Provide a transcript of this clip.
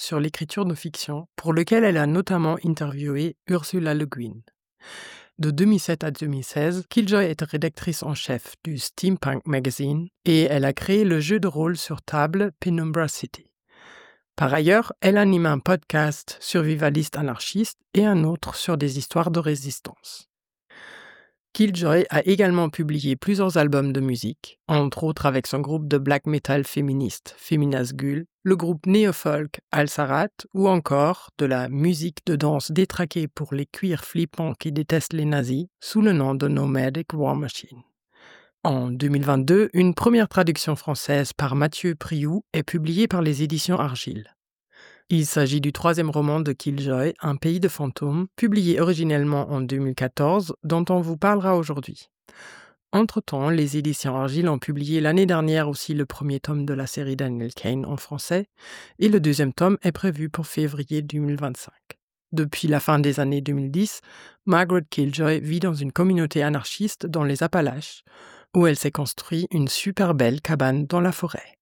sur l'écriture de fiction, pour lequel elle a notamment interviewé Ursula Le Guin. De 2007 à 2016, Killjoy est rédactrice en chef du Steampunk Magazine et elle a créé le jeu de rôle sur table Penumbra City. Par ailleurs, elle anime un podcast survivaliste anarchiste et un autre sur des histoires de résistance. Killjoy a également publié plusieurs albums de musique, entre autres avec son groupe de black metal féministe Feminas Gul, le groupe néo-folk Al-Sarat ou encore de la musique de danse détraquée pour les cuirs flippants qui détestent les nazis sous le nom de Nomadic War Machine. En 2022, une première traduction française par Mathieu Prioux est publiée par les éditions Argile. Il s'agit du troisième roman de Killjoy, Un pays de fantômes, publié originellement en 2014, dont on vous parlera aujourd'hui. Entre-temps, les éditions Argile ont publié l'année dernière aussi le premier tome de la série Daniel Kane en français, et le deuxième tome est prévu pour février 2025. Depuis la fin des années 2010, Margaret Killjoy vit dans une communauté anarchiste dans les Appalaches, où elle s'est construit une super belle cabane dans la forêt.